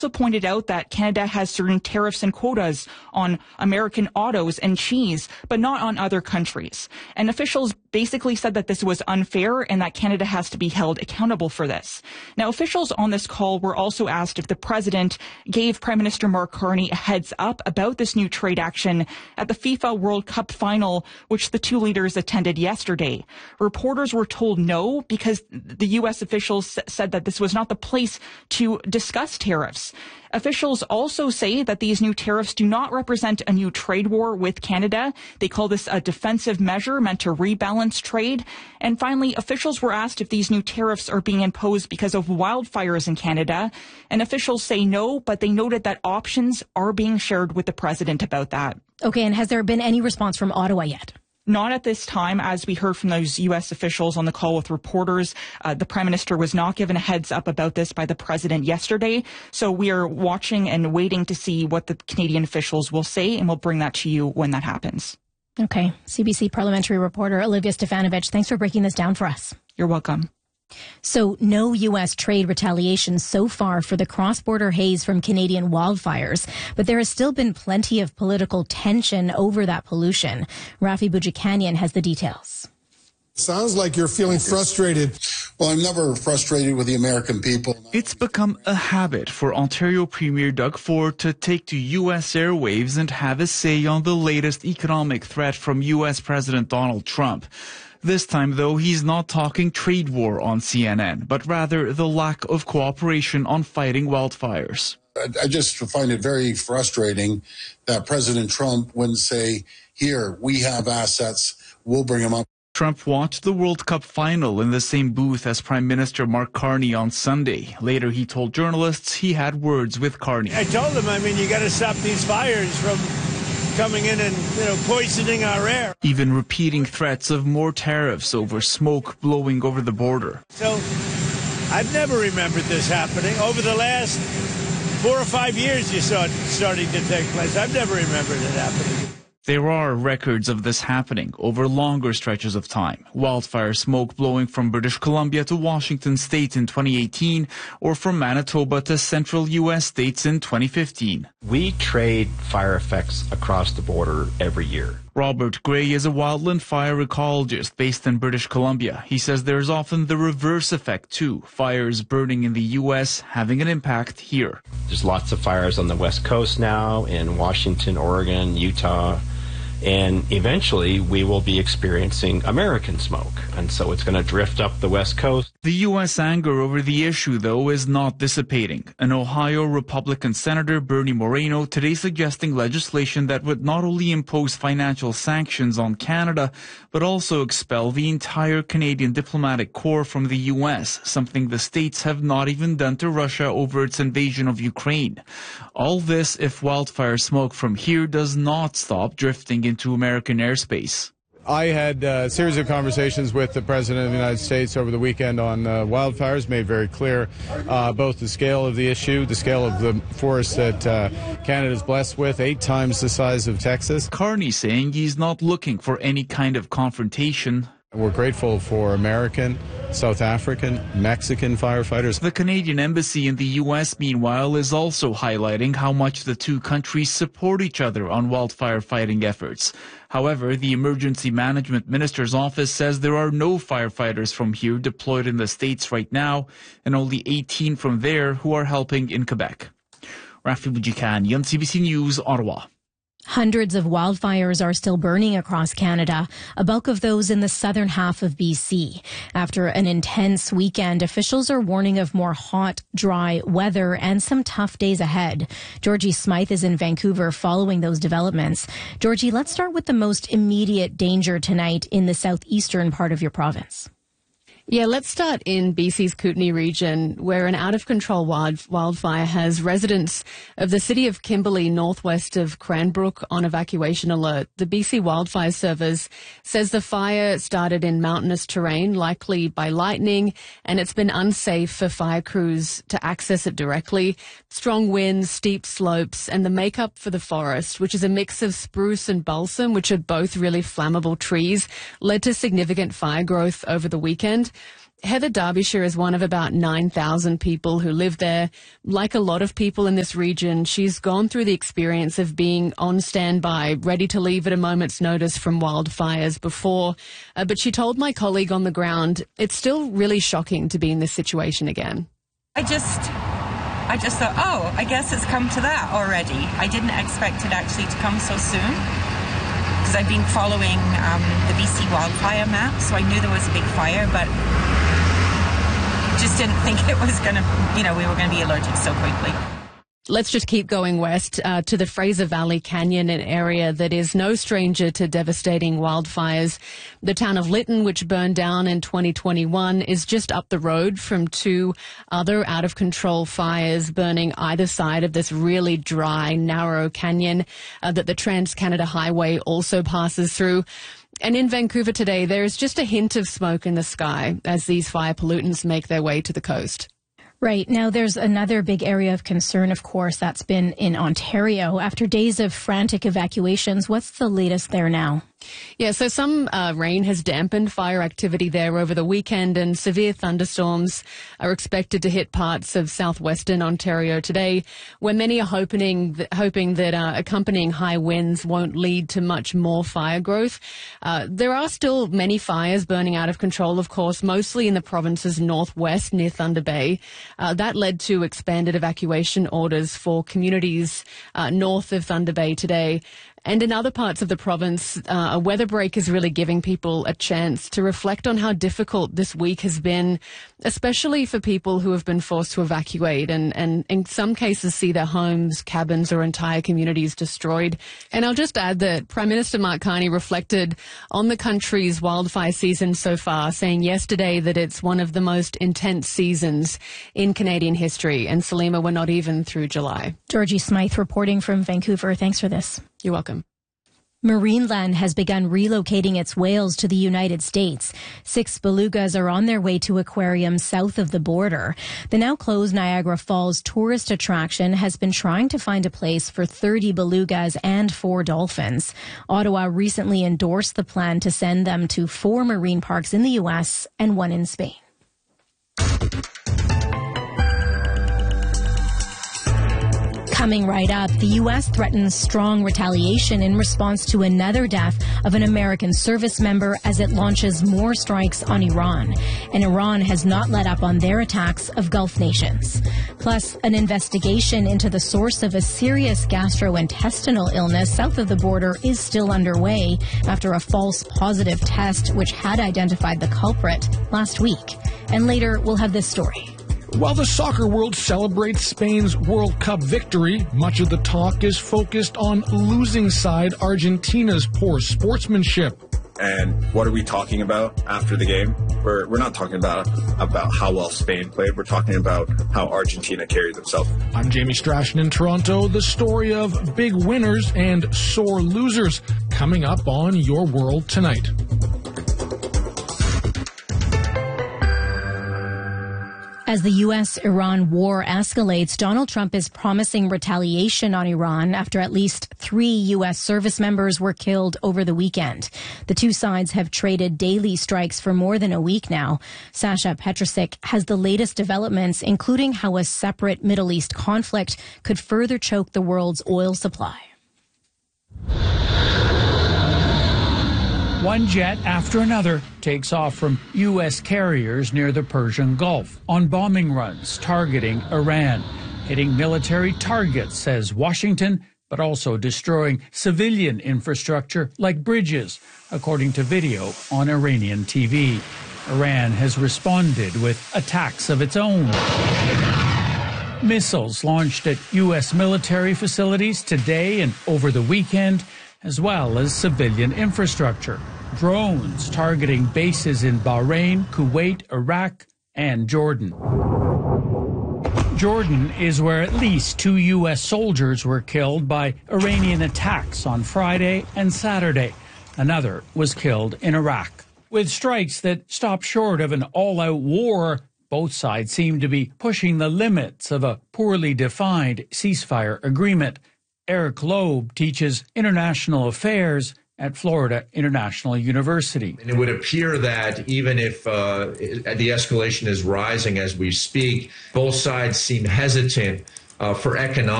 Also pointed out that Canada has certain tariffs and quotas on American autos and cheese, but not on other countries. And officials basically said that this was unfair and that Canada has to be held accountable for this. Now, officials on this call were also asked if the president gave Prime Minister Mark Carney a heads up about this new trade action at the FIFA World Cup final, which the two leaders attended yesterday. Reporters were told no because the U.S. officials said that this was not the place to discuss tariffs. Officials also say that these new tariffs do not represent a new trade war with Canada. They call this a defensive measure meant to rebalance trade. And finally, officials were asked if these new tariffs are being imposed because of wildfires in Canada. And officials say no, but they noted that options are being shared with the president about that. Okay, and has there been any response from Ottawa yet? Not at this time. As we heard from those U.S. officials on the call with reporters, the Prime Minister was not given a heads up about this by the President yesterday. So we are watching and waiting to see what the Canadian officials will say, and we'll bring that to you when that happens. Okay. CBC parliamentary reporter Olivia Stefanovic, thanks for breaking this down for us. You're welcome. So no U.S. trade retaliation so far for the cross-border haze from Canadian wildfires, but there has still been plenty of political tension over that pollution. Rafi Boudjikanian has the details. Sounds like you're feeling frustrated. Well, I'm never frustrated with the American people. It's become a habit for Ontario Premier Doug Ford to take to U.S. airwaves and have a say on the latest economic threat from U.S. President Donald Trump. This time, though, he's not talking trade war on CNN, but rather the lack of cooperation on fighting wildfires. I just find it very frustrating that President Trump wouldn't say, here, we have assets, we'll bring them up. Trump watched the World Cup final in the same booth as Prime Minister Mark Carney on Sunday. Later, he told journalists he had words with Carney. I told him, you got to stop these fires from coming in and, poisoning our air. Even repeating threats of more tariffs over smoke blowing over the border. So I've never remembered this happening. Over the last 4 or 5 years, you saw it starting to take place. I've never remembered it happening. There are records of this happening over longer stretches of time. Wildfire smoke blowing from British Columbia to Washington state in 2018 or from Manitoba to central U.S. states in 2015. We trade fire effects across the border every year. Robert Gray is a wildland fire ecologist based in British Columbia. He says there's often the reverse effect too, fires burning in the U.S. having an impact here. There's lots of fires on the West Coast now, in Washington, Oregon, Utah, and eventually we will be experiencing American smoke, and so it's going to drift up the West Coast. The U.S. anger over the issue, though, is not dissipating. An Ohio Republican Senator, Bernie Moreno, today suggesting legislation that would not only impose financial sanctions on Canada, but also expel the entire Canadian diplomatic corps from the U.S., something the states have not even done to Russia over its invasion of Ukraine. All this if wildfire smoke from here does not stop drifting into American airspace. I had a series of conversations with the President of the United States over the weekend on wildfires, made very clear both the scale of the issue, the scale of the forest that Canada is blessed with, 8 times the size of Texas. Carney saying he's not looking for any kind of confrontation. We're grateful for American, South African, Mexican firefighters. The Canadian Embassy in the U.S., meanwhile, is also highlighting how much the two countries support each other on wildfire fighting efforts. However, the Emergency Management Minister's office says there are no firefighters from here deployed in the States right now, and only 18 from there who are helping in Quebec. Rafi Boudjikanian, CBC News, Ottawa. Hundreds of wildfires are still burning across Canada, a bulk of those in the southern half of BC. After an intense weekend, officials are warning of more hot, dry weather and some tough days ahead. Georgie Smythe is in Vancouver following those developments. Georgie, let's start with the most immediate danger tonight in the southeastern part of your province. Yeah, let's start in BC's Kootenay region, where an out-of-control wildfire has residents of the city of Kimberley, northwest of Cranbrook, on evacuation alert. The BC Wildfire Service says the fire started in mountainous terrain, likely by lightning, and it's been unsafe for fire crews to access it directly. Strong winds, steep slopes, and the makeup for the forest, which is a mix of spruce and balsam, which are both really flammable trees, led to significant fire growth over the weekend. Heather Derbyshire is one of about 9,000 people who live there. Like a lot of people in this region, she's gone through the experience of being on standby, ready to leave at a moment's notice from wildfires before. But she told my colleague on the ground, it's still really shocking to be in this situation again. I just thought, oh, I guess it's come to that already. I didn't expect it actually to come so soon, because I've been following the BC wildfire map, so I knew there was a big fire, but just didn't think it was going to, we were going to be alerted so quickly. Let's just keep going west to the Fraser Valley Canyon, an area that is no stranger to devastating wildfires. The town of Lytton, which burned down in 2021, is just up the road from two other out-of-control fires burning either side of this really dry, narrow canyon that the Trans-Canada Highway also passes through. And in Vancouver today, there is just a hint of smoke in the sky as these fire pollutants make their way to the coast. Right. Now, there's another big area of concern, of course, that's been in Ontario. After days of frantic evacuations, what's the latest there now? Yeah, so some rain has dampened fire activity there over the weekend, and severe thunderstorms are expected to hit parts of southwestern Ontario today, where many are hoping that accompanying high winds won't lead to much more fire growth. There are still many fires burning out of control, of course, mostly in the province's northwest near Thunder Bay. That led to expanded evacuation orders for communities north of Thunder Bay today. And in other parts of the province, a weather break is really giving people a chance to reflect on how difficult this week has been, especially for people who have been forced to evacuate and in some cases see their homes, cabins or entire communities destroyed. And I'll just add that Prime Minister Mark Carney reflected on the country's wildfire season so far, saying yesterday that it's one of the most intense seasons in Canadian history. And Salima, we're not even through July. Georgie Smythe reporting from Vancouver. Thanks for this. You're welcome. Marineland has begun relocating its whales to the United States. 6 belugas are on their way to aquariums south of the border. The now closed Niagara Falls tourist attraction has been trying to find a place for 30 belugas and 4 dolphins. Ottawa recently endorsed the plan to send them to 4 marine parks in the U.S. and 1 in Spain. Coming right up, the U.S. threatens strong retaliation in response to another death of an American service member as it launches more strikes on Iran. And Iran has not let up on their attacks of Gulf nations. Plus, an investigation into the source of a serious gastrointestinal illness south of the border is still underway after a false positive test which had identified the culprit last week. And later, we'll have this story. While the soccer world celebrates Spain's World Cup victory, much of the talk is focused on losing side Argentina's poor sportsmanship. And what are we talking about after the game? We're not talking about how well Spain played. We're talking about how Argentina carried themselves. I'm Jamie Strachan in Toronto. The story of big winners and sore losers coming up on Your World Tonight. As the U.S.-Iran war escalates, Donald Trump is promising retaliation on Iran after at least 3 U.S. service members were killed over the weekend. The two sides have traded daily strikes for more than a week now. Sasha Petrusik has the latest developments, including how a separate Middle East conflict could further choke the world's oil supply. One jet after another takes off from U.S. carriers near the Persian Gulf on bombing runs targeting Iran, hitting military targets, says Washington, but also destroying civilian infrastructure like bridges, according to video on Iranian TV. Iran has responded with attacks of its own. Missiles launched at U.S. military facilities today and over the weekend, as well as civilian infrastructure. Drones targeting bases in Bahrain, Kuwait, Iraq, and Jordan. Jordan is where at least 2 U.S. soldiers were killed by Iranian attacks on Friday and Saturday. Another was killed in Iraq. With strikes that stop short of an all-out war, both sides seem to be pushing the limits of a poorly defined ceasefire agreement. Eric Loeb teaches international affairs at Florida International University. And it would appear that even if the escalation is rising as we speak, both sides seem hesitant for economic